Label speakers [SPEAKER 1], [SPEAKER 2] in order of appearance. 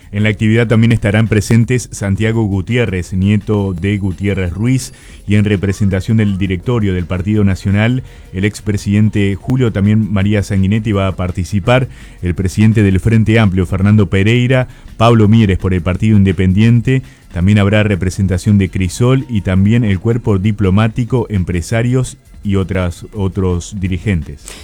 [SPEAKER 1] En la actividad también estarán presentes Santiago Gutiérrez, nieto de Gutiérrez Ruiz, y en representación del directorio del Partido Nacional, el expresidente Julio, también María Sanguinetti va a participar, el presidente del Frente Amplio, Fernando Pereira, Pablo Mieres por el Partido Independiente, también habrá representación de Crisol y también el cuerpo diplomático, empresarios y otros dirigentes.